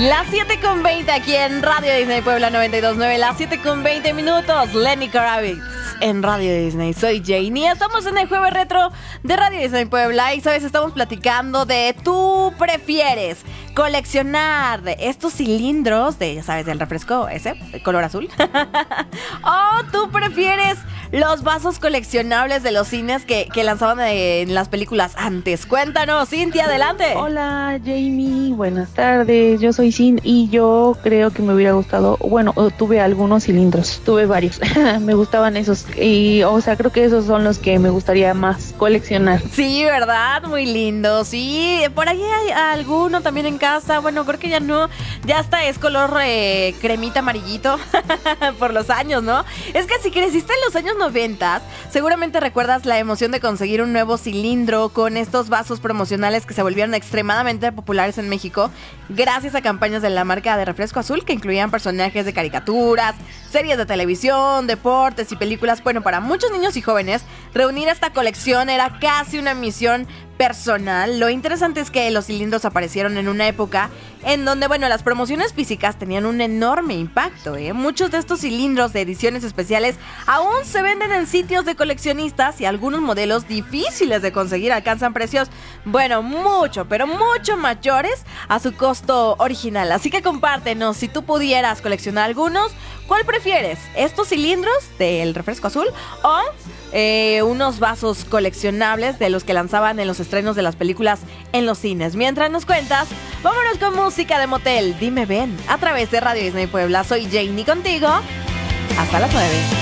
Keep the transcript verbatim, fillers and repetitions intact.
Las siete con veinte aquí en Radio Disney Puebla noventa y dos punto nueve. Las siete con veinte minutos. Lenny Kravitz en Radio Disney. Soy Janie. Estamos en el Jueves Retro de Radio Disney Puebla. Y sabes, estamos platicando de tú prefieres coleccionar de estos cilindros de, ya sabes, del refresco ese, de color azul. O tú prefieres los vasos coleccionables de los cines que, que lanzaban en las películas antes. Cuéntanos, Cintia, adelante. Hola, Jamie. Buenas tardes. Yo soy Sin y yo creo que me hubiera gustado, bueno, tuve algunos cilindros, tuve varios. Me gustaban esos y, o sea, creo que esos son los que me gustaría más coleccionar. Sí, ¿verdad? Muy lindo. Sí, por ahí hay alguno también en casa. Bueno, creo que ya no, ya hasta es color eh, cremita amarillito por los años, ¿no? Es que si creciste en los años noventa, seguramente recuerdas la emoción de conseguir un nuevo cilindro con estos vasos promocionales que se volvieron extremadamente populares en México gracias a campañas de la marca de refresco azul que incluían personajes de caricaturas, series de televisión, deportes y películas. Bueno, para muchos niños y jóvenes, reunir esta colección era casi una misión personal. Lo interesante es que los cilindros aparecieron en una época en donde, bueno, las promociones físicas tenían un enorme impacto, ¿eh? Muchos de estos cilindros de ediciones especiales aún se venden en sitios de coleccionistas y algunos modelos difíciles de conseguir alcanzan precios, bueno, mucho, pero mucho mayores a su costo original. Así que compártenos, si tú pudieras coleccionar algunos, ¿cuál prefieres? ¿Estos cilindros del refresco azul o eh, unos vasos coleccionables de los que lanzaban en los estrenos de las películas en los cines? Mientras nos cuentas, vámonos con música de motel. Dime ven, a través de Radio Disney Puebla. Soy Janie contigo. Hasta las nueve.